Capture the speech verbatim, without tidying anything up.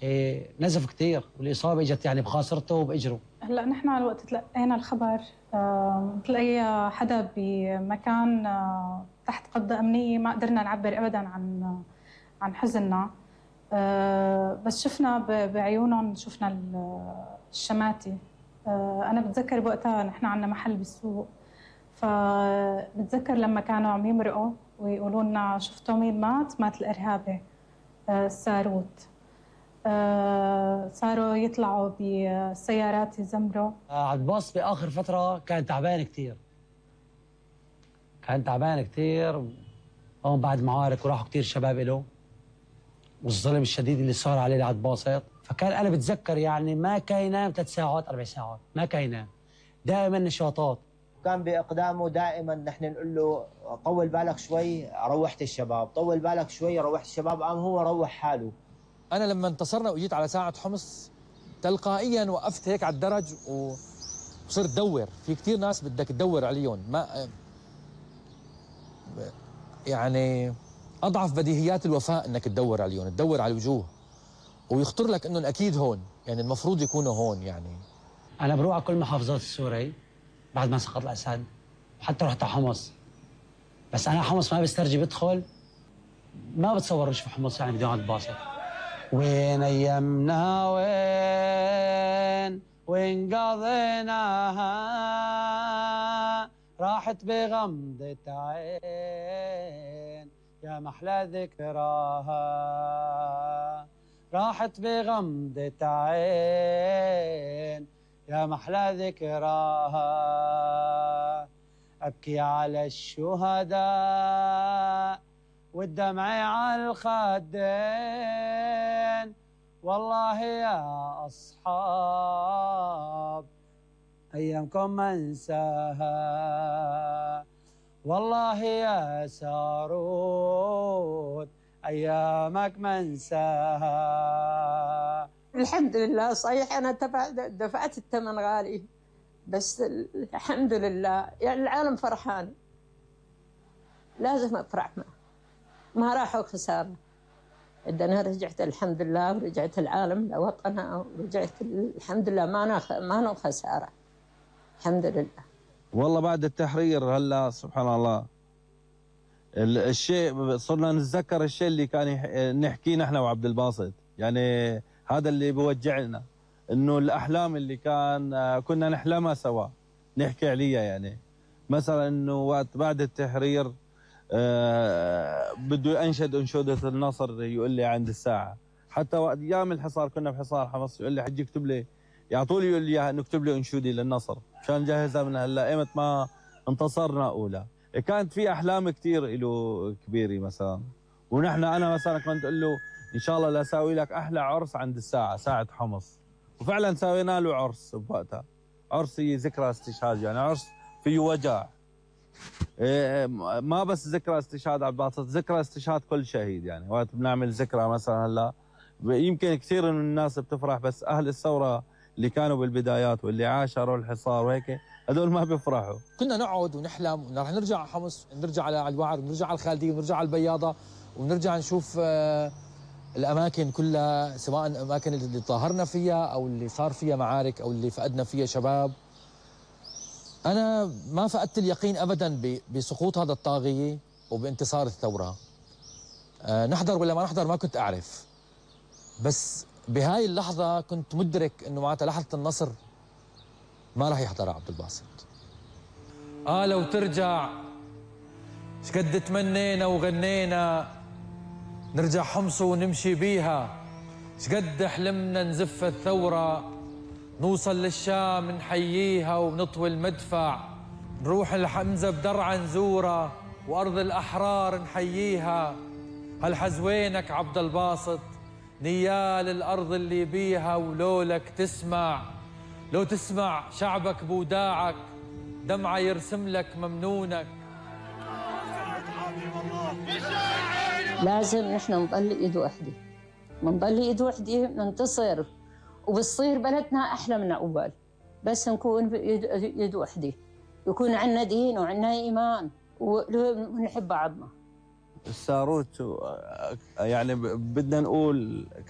إيه نزف كثير، والاصابه اجت يعني بخاصرته وباجره. هلا نحن على وقت تلقينا الخبر آه، مثل اي حدا بمكان آه، تحت قبضه امنيه ما قدرنا نعبر ابدا عن عن حزننا. آه، بس شفنا بعيونهم، شفنا الشماتي. آه، انا بتذكر بوقتها نحن عندنا محل بالسوق، فبتذكر لما كانوا عم يمرقوا ويقولوا لنا شفتوا مين مات؟ مات الارهابي آه، الساروت. آه، صاروا يطلعوا بالسيارات يزمروا. آه، عباس باخر فتره كان تعبان كثير، كان تعبان كثير هون بعد معارك، وراحوا كثير شباب له، والظلم الشديد اللي صار عليه لعباسط. فكان انا بتذكر يعني ما كان ينام ثلاث ساعات اربع ساعات، ما كان ينام، دائما نشاطات. كان باقدامه دائما نحن نقول له طول بالك شوي روحت الشباب، طول بالك شوي روحت الشباب، قام هو روح حاله. انا لما انتصرنا واجيت على ساعه حمص تلقائيا وقفت هيك على الدرج وصرت دور في كثير ناس بدك تدور عليهم. ما يعني اضعف بديهيات الوفاء انك تدور عليهم، تدور على الوجوه ويخطر لك انهم اكيد هون، يعني المفروض يكونوا هون. يعني انا بروح على كل محافظات السوري بعد ما سقط الاسد، وحتى رحت على حمص. بس انا حمص ما بسترجي بدخل، ما بتصور نشوف حمص يعني بدون عباسط. وين ايامنا وين وين قضيناها، راحت بغمضة عين يا محلى ذكراها، راحت بغمضة عين يا محلى ذكراها. أبكي على الشهداء والدمع على الخدين، والله يا أصحاب أيامكم ما انساها، والله يا سارود أيامك ما انساها. الحمد لله. صحيح أنا دفعت الثمن غالي، بس الحمد لله يعني العالم فرحان، لازم أفرح معه، ما راحوا خسارة. أنا رجعت الحمد لله، ورجعت العالم لوطنها، ورجعت الحمد لله ما ما نو خسارة، الحمد لله. والله بعد التحرير هلا سبحان الله الشيء صرنا نتذكر الشيء اللي كان نحكيه نحن وعبد الباسط، يعني هذا اللي بوجعنا، انه الاحلام اللي كان كنا نحلمها سوا نحكي عليها. يعني مثلا انه وقت بعد التحرير آه بده انشد انشوده النصر، يقول لي عند الساعه. حتى وقت ايام الحصار كنا بحصار حمص، يقول لي حجي اكتب لي، يعطوا لي يقول لي اياها نكتب لي انشودي للنصر مشان نجهزها من هلا ايمت ما انتصرنا اولى. كانت في احلام كثير له كبيره مثلا، ونحن انا مثلا كنت اقول له ان شاء الله لاساوي لك احلى عرس عند الساعه ساعه حمص، وفعلا سوينا له عرس بوقتها. عرس هي ذكرى استشهاد، يعني عرس فيه وجع، ما بس ذكرى استشهاد عباسط، ذكرى استشهاد كل شهيد. يعني وقت بنعمل ذكرى مثلا هلا يمكن كثير من الناس بتفرح، بس اهل الثوره اللي كانوا بالبدايات واللي عاشروا الحصار وهيك هذول ما بيفرحوا. كنا نقعد ونحلم رح نرجع على حمص، نرجع على الوعر، ونرجع على الخالديه، ونرجع على البياضه، ونرجع نشوف الاماكن كلها، سواء الاماكن اللي ظاهرنا فيها او اللي صار فيها معارك او اللي فقدنا فيها شباب. انا ما فقدت اليقين ابدا بسقوط هذا الطاغيه وبانتصار الثوره. أه نحضر ولا ما نحضر ما كنت اعرف، بس بهاي اللحظه كنت مدرك انه معناتها لحظه النصر ما راح يحضرها عبد الباسط. اه لو ترجع شقد تمنينا وغنينا نرجع حمص ونمشي بيها، شقد حلمنا نزف الثورة نوصل للشام نحييها ونطوي المدفع، نروح الحمزة بدرعا نزورها وأرض الأحرار نحييها. هالحزوينك عبد الباسط نيال الأرض اللي بيها، ولولك تسمع، لو تسمع شعبك بوداعك دمعة يرسم لك ممنونك. لازم نحن نضل ايد وحده، منضل ايد وحده ننتصر، وبتصير بلدنا احلى من اول، بس نكون ايد وحده، يكون عندنا دين وعندنا ايمان ونحب بعضنا. الساروت يعني بدنا نقول